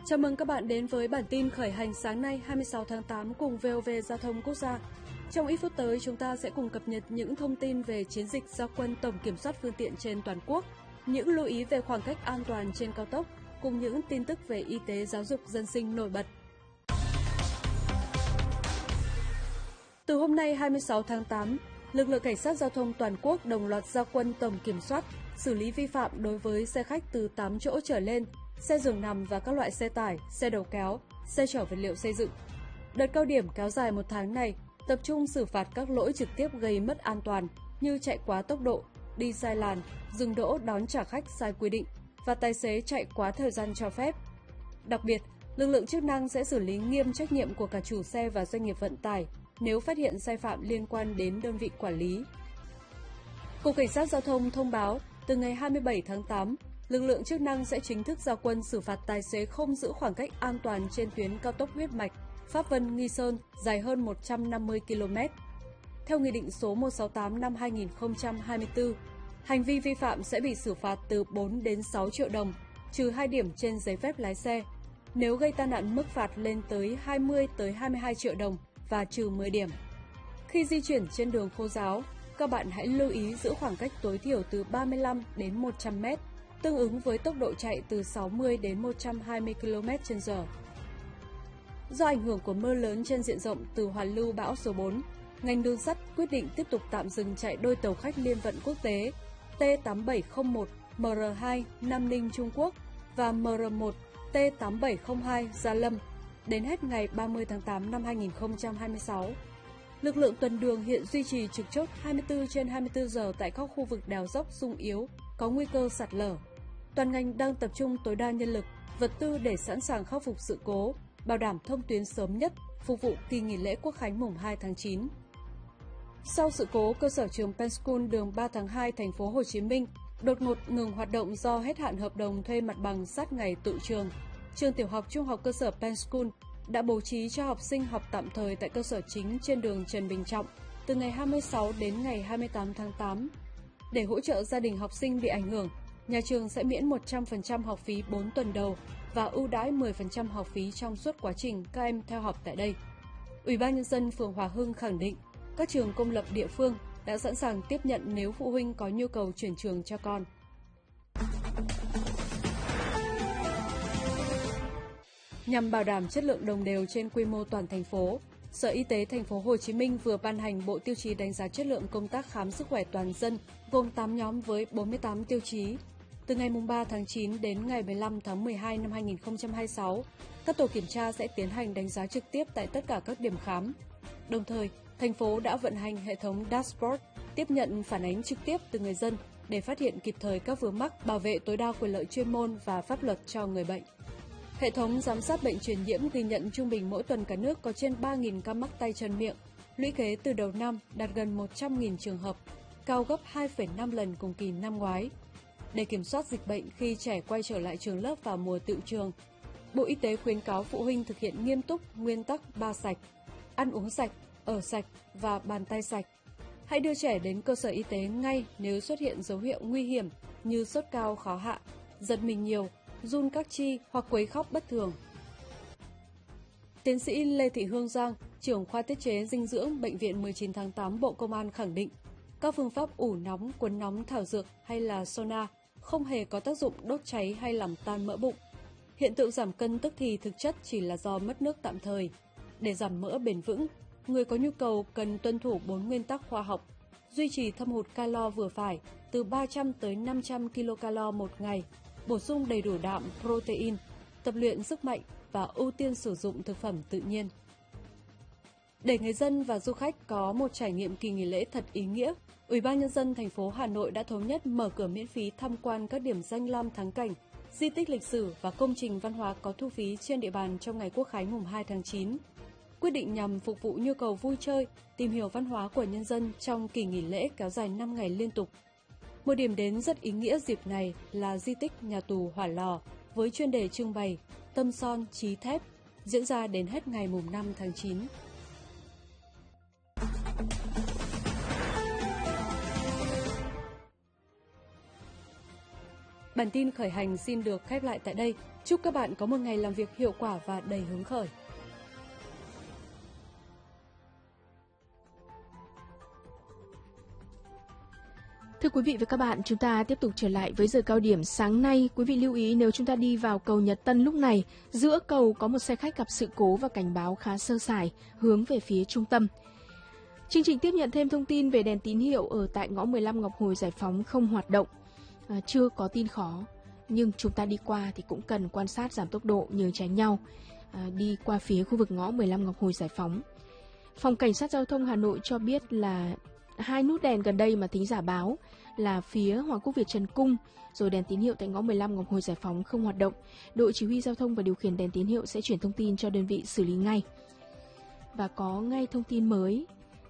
Chào mừng các bạn đến với bản tin khởi hành sáng nay 26 tháng 8 cùng VOV Giao thông Quốc gia. Trong ít phút tới, chúng ta sẽ cùng cập nhật những thông tin về chiến dịch giao quân tổng kiểm soát phương tiện trên toàn quốc, những lưu ý về khoảng cách an toàn trên cao tốc, cùng những tin tức về y tế, giáo dục, dân sinh nổi bật. Từ hôm nay 26 tháng 8, lực lượng cảnh sát giao thông toàn quốc đồng loạt giao quân tổng kiểm soát, xử lý vi phạm đối với xe khách từ 8 chỗ trở lên, xe giường nằm và các loại xe tải, xe đầu kéo, xe chở vật liệu xây dựng. Đợt cao điểm kéo dài một tháng này tập trung xử phạt các lỗi trực tiếp gây mất an toàn như chạy quá tốc độ, đi sai làn, dừng đỗ đón trả khách sai quy định và tài xế chạy quá thời gian cho phép. Đặc biệt, lực lượng chức năng sẽ xử lý nghiêm trách nhiệm của cả chủ xe và doanh nghiệp vận tải nếu phát hiện sai phạm liên quan đến đơn vị quản lý. Cục Cảnh sát Giao thông thông báo từ ngày 27 tháng 8, lực lượng chức năng sẽ chính thức ra quân xử phạt tài xế không giữ khoảng cách an toàn trên tuyến cao tốc huyết mạch Pháp Vân - Nghi Sơn dài hơn 150 km. Theo Nghị định số 168 năm 2024, hành vi vi phạm sẽ bị xử phạt từ 4 đến 6 triệu đồng, trừ 2 điểm trên giấy phép lái xe. Nếu gây tai nạn, mức phạt lên tới 20 tới 22 triệu đồng và trừ 10 điểm. Khi di chuyển trên đường khô ráo, các bạn hãy lưu ý giữ khoảng cách tối thiểu từ 35 đến 100 m, tương ứng với tốc độ chạy từ 60 đến 120 km/h. Do ảnh hưởng của mưa lớn trên diện rộng từ hoàn lưu bão số 4, ngành đường sắt quyết định tiếp tục tạm dừng chạy đôi tàu khách liên vận quốc tế T8701 MR2 Nam Ninh Trung Quốc và MR1 T8702 Gia Lâm đến hết ngày 30 tháng 8 năm 2026. Lực lượng tuần đường hiện duy trì trực chốt 24/24 giờ tại các khu vực đèo dốc sung yếu có nguy cơ sạt lở. Toàn ngành đang tập trung tối đa nhân lực, vật tư để sẵn sàng khắc phục sự cố, bảo đảm thông tuyến sớm nhất, phục vụ kỳ nghỉ lễ Quốc khánh mùng 2 tháng 9. Sau sự cố, cơ sở trường Penn School đường 3 tháng 2 thành phố Hồ Chí Minh đột ngột ngừng hoạt động do hết hạn hợp đồng thuê mặt bằng sát ngày tự trường. Trường tiểu học trung học cơ sở Penn School đã bố trí cho học sinh học tạm thời tại cơ sở chính trên đường Trần Bình Trọng từ ngày 26 đến ngày 28 tháng 8. Để hỗ trợ gia đình học sinh bị ảnh hưởng, nhà trường sẽ miễn 100% học phí 4 tuần đầu và ưu đãi 10% học phí trong suốt quá trình các em theo học tại đây. Ủy ban Nhân dân phường Hòa Hưng khẳng định các trường công lập địa phương đã sẵn sàng tiếp nhận nếu phụ huynh có nhu cầu chuyển trường cho con. Nhằm bảo đảm chất lượng đồng đều trên quy mô toàn thành phố, Sở Y tế thành phố Hồ Chí Minh vừa ban hành Bộ Tiêu chí đánh giá chất lượng công tác khám sức khỏe toàn dân gồm 8 nhóm với 48 tiêu chí. Từ ngày 3 tháng 9 đến ngày 15 tháng 12 năm 2026, các tổ kiểm tra sẽ tiến hành đánh giá trực tiếp tại tất cả các điểm khám. Đồng thời, thành phố đã vận hành hệ thống dashboard tiếp nhận phản ánh trực tiếp từ người dân để phát hiện kịp thời các vướng mắc, bảo vệ tối đa quyền lợi chuyên môn và pháp luật cho người bệnh. Hệ thống giám sát bệnh truyền nhiễm ghi nhận trung bình mỗi tuần cả nước có trên 3.000 ca mắc tay chân miệng, lũy kế từ đầu năm đạt gần 100.000 trường hợp, cao gấp 2,5 lần cùng kỳ năm ngoái. Để kiểm soát dịch bệnh khi trẻ quay trở lại trường lớp vào mùa tựu trường, Bộ Y tế khuyến cáo phụ huynh thực hiện nghiêm túc nguyên tắc 3 sạch: ăn uống sạch, ở sạch và bàn tay sạch. Hãy đưa trẻ đến cơ sở y tế ngay nếu xuất hiện dấu hiệu nguy hiểm như sốt cao khó hạ, giật mình nhiều, run các chi hoặc quấy khóc bất thường. Tiến sĩ Lê Thị Hương Giang, trưởng khoa tiết chế dinh dưỡng Bệnh viện 19 tháng 8 Bộ Công an khẳng định, các phương pháp ủ nóng, cuốn nóng thảo dược hay là sauna không hề có tác dụng đốt cháy hay làm tan mỡ bụng. Hiện tượng giảm cân tức thì thực chất chỉ là do mất nước tạm thời. Để giảm mỡ bền vững, người có nhu cầu cần tuân thủ 4 nguyên tắc khoa học, duy trì thâm hụt calo vừa phải từ 300 tới 500 kcal một ngày, bổ sung đầy đủ đạm, protein, tập luyện sức mạnh và ưu tiên sử dụng thực phẩm tự nhiên. Để người dân và du khách có một trải nghiệm kỳ nghỉ lễ thật ý nghĩa, Ủy ban Nhân dân thành phố Hà Nội đã thống nhất mở cửa miễn phí tham quan các điểm danh lam thắng cảnh, di tích lịch sử và công trình văn hóa có thu phí trên địa bàn trong ngày Quốc khánh mùng 2 tháng 9. Quyết định nhằm phục vụ nhu cầu vui chơi, tìm hiểu văn hóa của nhân dân trong kỳ nghỉ lễ kéo dài 5 ngày liên tục. Một điểm đến rất ý nghĩa dịp này là di tích nhà tù Hỏa Lò với chuyên đề trưng bày Tâm son chí thép, diễn ra đến hết ngày mùng 5 tháng 9. Bản tin khởi hành xin được khép lại tại đây. Chúc các bạn có một ngày làm việc hiệu quả và đầy hứng khởi. Thưa quý vị và các bạn, chúng ta tiếp tục trở lại với giờ cao điểm sáng nay. Quý vị lưu ý nếu chúng ta đi vào cầu Nhật Tân lúc này, giữa cầu có một xe khách gặp sự cố và cảnh báo khá sơ sài hướng về phía trung tâm. Chương trình tiếp nhận thêm thông tin về đèn tín hiệu ở tại ngõ 15 Ngọc Hồi Giải Phóng không hoạt động. Chưa có tin khó, nhưng chúng ta đi qua thì cũng cần quan sát giảm tốc độ nhường tránh nhau. Đi qua phía khu vực ngõ 15 Ngọc Hồi Giải Phóng. Phòng Cảnh sát Giao thông Hà Nội cho biết là 2 nút đèn gần đây mà thính giả báo là phía Hoàng Quốc Việt Trần Cung, rồi đèn tín hiệu tại ngõ 15 Ngọc Hồi Giải Phóng không hoạt động. Đội chỉ huy giao thông và điều khiển đèn tín hiệu sẽ chuyển thông tin cho đơn vị xử lý ngay. Và có ngay thông tin mới